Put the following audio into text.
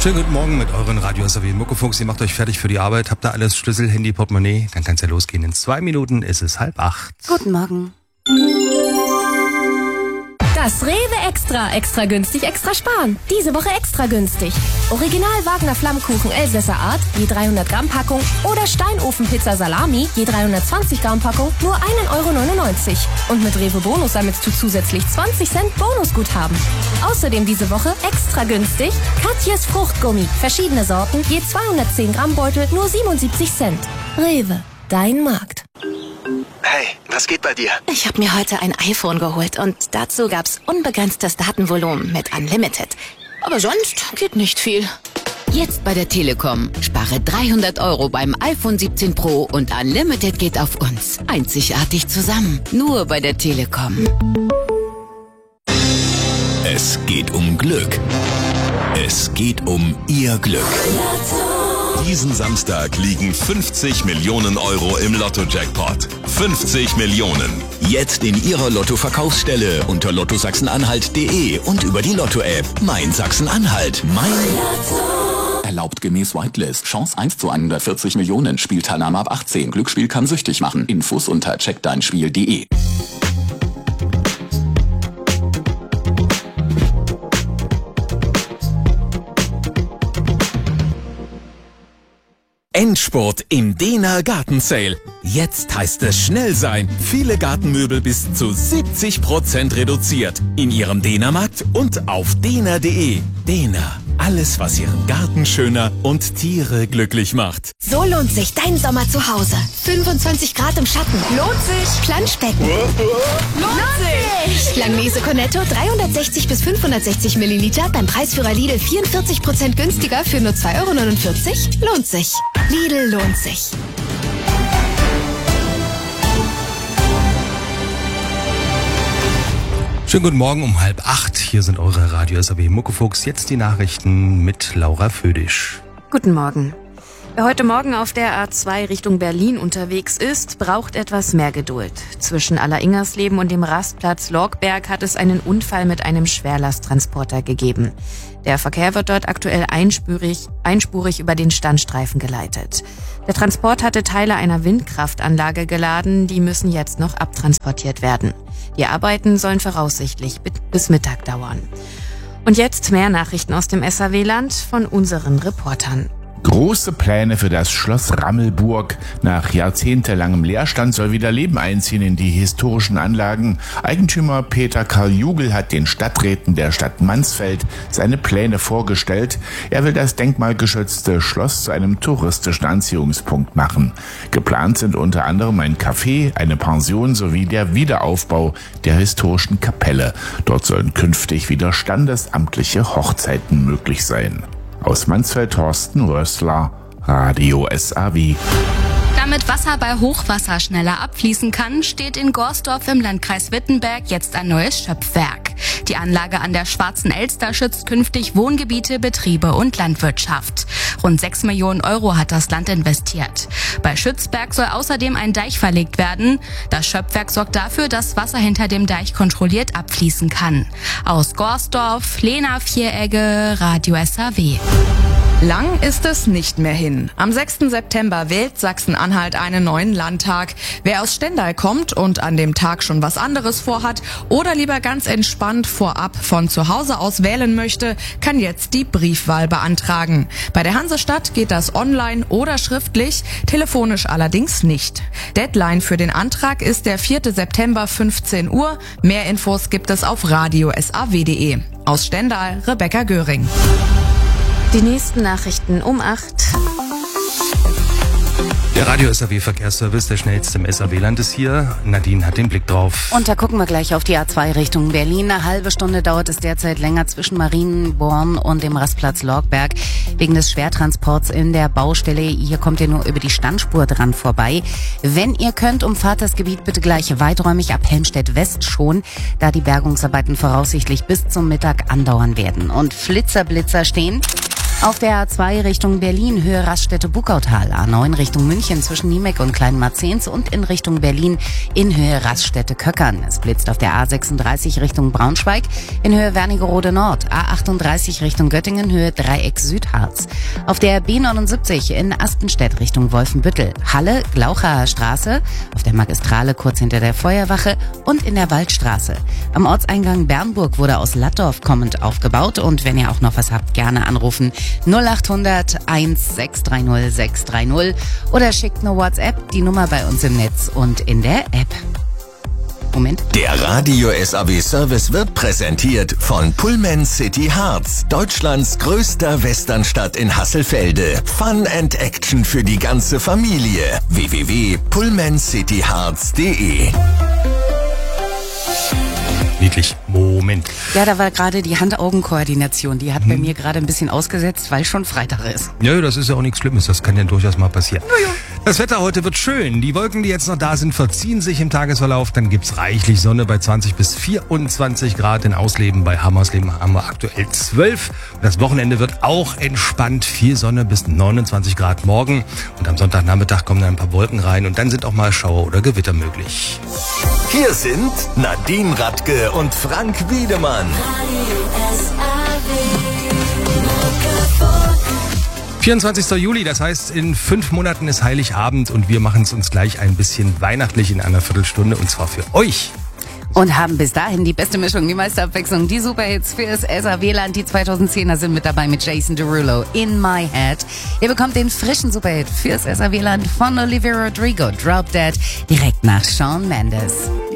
Schönen guten Morgen mit euren Radio SAW Muckefunks. Ihr macht euch fertig für die Arbeit. Habt ihr alles? Schlüssel, Handy, Portemonnaie? Dann kann's ja losgehen. In 2 Minuten ist es 7:30. Guten Morgen. Das Rewe Extra günstig, extra sparen. Diese Woche extra günstig. Original Wagner Flammkuchen Elsässer Art, je 300 Gramm Packung oder Steinofenpizza Salami, je 320 Gramm Packung, nur 1,99 €. Und mit Rewe Bonus sammelst du zusätzlich 20 Cent Bonusguthaben. Außerdem diese Woche extra günstig Katjes Fruchtgummi, verschiedene Sorten, je 210 Gramm Beutel, nur 77 Cent. Rewe, dein Markt. Hey, was geht bei dir? Ich habe mir heute ein iPhone geholt und dazu gab's unbegrenztes Datenvolumen mit Unlimited. Aber sonst geht nicht viel. Jetzt bei der Telekom. Spare 300 € beim iPhone 17 Pro und Unlimited geht auf uns. Einzigartig zusammen. Nur bei der Telekom. Es geht um Glück. Es geht um Ihr Glück. Diesen Samstag liegen 50 Millionen € im Lotto-Jackpot. 50 Millionen. Jetzt in Ihrer Lotto-Verkaufsstelle unter lottosachsen-anhalt.de und über die Lotto-App. Mein Sachsen-Anhalt. Mein Lotto. Erlaubt gemäß Whitelist. Chance 1 zu 140 Millionen. Spielteilnahme ab 18. Glücksspiel kann süchtig machen. Infos unter checkdeinspiel.de. Endspurt im Dehner Gartensale. Jetzt heißt es schnell sein. Viele Gartenmöbel bis zu 70% reduziert. In Ihrem Dehnermarkt und auf dehner.de. Dehner. Alles, was Ihren Garten schöner und Tiere glücklich macht. So lohnt sich dein Sommer zu Hause. 25 Grad im Schatten. Lohnt sich. Planschbecken. Lohnt sich. Langnese Cornetto 360 bis 560 Milliliter beim Preisführer Lidl 44% günstiger für nur 2,49 €. Lohnt sich. Lidl lohnt sich. Schönen guten Morgen um 7:30. Hier sind eure Radio SAW Muckefuchs. Jetzt die Nachrichten mit Laura Födisch. Guten Morgen. Wer heute Morgen auf der A2 Richtung Berlin unterwegs ist, braucht etwas mehr Geduld. Zwischen Alleringersleben und dem Rastplatz Lorgberg hat es einen Unfall mit einem Schwerlasttransporter gegeben. Der Verkehr wird dort aktuell einspurig über den Standstreifen geleitet. Der Transport hatte Teile einer Windkraftanlage geladen, die müssen jetzt noch abtransportiert werden. Die Arbeiten sollen voraussichtlich bis Mittag dauern. Und jetzt mehr Nachrichten aus dem SAW-Land von unseren Reportern. Große Pläne für das Schloss Rammelburg. Nach jahrzehntelangem Leerstand soll wieder Leben einziehen in die historischen Anlagen. Eigentümer Peter Karl Jugel hat den Stadträten der Stadt Mansfeld seine Pläne vorgestellt. Er will das denkmalgeschützte Schloss zu einem touristischen Anziehungspunkt machen. Geplant sind unter anderem ein Café, eine Pension sowie der Wiederaufbau der historischen Kapelle. Dort sollen künftig wieder standesamtliche Hochzeiten möglich sein. Aus Mansfeld Thorsten Rössler, Radio SAW. Damit Wasser bei Hochwasser schneller abfließen kann, steht in Gorsdorf im Landkreis Wittenberg jetzt ein neues Schöpfwerk. Die Anlage an der Schwarzen Elster schützt künftig Wohngebiete, Betriebe und Landwirtschaft. Rund 6 Millionen € hat das Land investiert. Bei Schützberg soll außerdem ein Deich verlegt werden. Das Schöpfwerk sorgt dafür, dass Wasser hinter dem Deich kontrolliert abfließen kann. Aus Gorsdorf, Lena Vieregge, Radio SAW. Lang ist es nicht mehr hin. Am 6. September wählt Sachsen-Anhalt einen neuen Landtag. Wer aus Stendal kommt und an dem Tag schon was anderes vorhat oder lieber ganz entspannt vorab von zu Hause aus wählen möchte, kann jetzt die Briefwahl beantragen. Bei der Hansestadt geht das online oder schriftlich, telefonisch allerdings nicht. Deadline für den Antrag ist der 4. September 15 Uhr. Mehr Infos gibt es auf radiosaw.de. Aus Stendal, Rebecca Göring. Die nächsten Nachrichten um 8. Der Radio SAW Verkehrsservice, der schnellste im SAW-Land ist hier. Nadine hat den Blick drauf. Und da gucken wir gleich auf die A2 Richtung Berlin. Eine halbe Stunde dauert es derzeit länger zwischen Marienborn und dem Rastplatz Lorgberg. Wegen des Schwertransports in der Baustelle. Hier kommt ihr nur über die Standspur dran vorbei. Wenn ihr könnt, umfahrt das Gebiet bitte gleich weiträumig ab Helmstedt West schon, da die Bergungsarbeiten voraussichtlich bis zum Mittag andauern werden. Und Flitzer stehen. Auf der A2 Richtung Berlin, Höhe Raststätte-Buckautal, A9 Richtung München zwischen Niemek und Kleinmarzens und in Richtung Berlin in Höhe Raststätte-Köckern. Es blitzt auf der A36 Richtung Braunschweig in Höhe Wernigerode Nord, A38 Richtung Göttingen, Höhe Dreieck Südharz. Auf der B79 in Aspenstedt Richtung Wolfenbüttel, Halle, Glauchaer Straße, auf der Magistrale kurz hinter der Feuerwache und in der Waldstraße. Am Ortseingang Bernburg wurde aus Lattdorf kommend aufgebaut und wenn ihr auch noch was habt, gerne anrufen 0800 1630 630 oder schickt eine WhatsApp, die Nummer bei uns im Netz und in der App. Moment. Der Radio SAW Service wird präsentiert von Pullman City Harz, Deutschlands größter Westernstadt in Hasselfelde. Fun and Action für die ganze Familie. www.pullmancityharz.de. Niedlich. Moment. Ja, da war gerade die Hand-Augen-Koordination. Die hat bei mir gerade ein bisschen ausgesetzt, weil schon Freitag ist. Ja, das ist ja auch nichts Schlimmes. Das kann ja durchaus mal passieren. Ja. Das Wetter heute wird schön. Die Wolken, die jetzt noch da sind, verziehen sich im Tagesverlauf. Dann gibt's reichlich Sonne bei 20 bis 24 Grad. In Ausleben bei Hammersleben haben wir aktuell 12. Und das Wochenende wird auch entspannt. Viel Sonne bis 29 Grad morgen. Und am Sonntagnachmittag kommen dann ein paar Wolken rein. Und dann sind auch mal Schauer oder Gewitter möglich. Hier sind Nadine Radke und Frank Wiedemann. 24. Juli, das heißt, in 5 Monaten ist Heiligabend und wir machen es uns gleich ein bisschen weihnachtlich in einer Viertelstunde und zwar für euch. Und haben bis dahin die beste Mischung, die meiste Abwechslung, die Superhits fürs SAW-Land. Die 2010er sind mit dabei mit Jason Derulo, In My Head. Ihr bekommt den frischen Superhit fürs SAW-Land von Olivia Rodrigo, Drop Dead, direkt nach Shawn Mendes.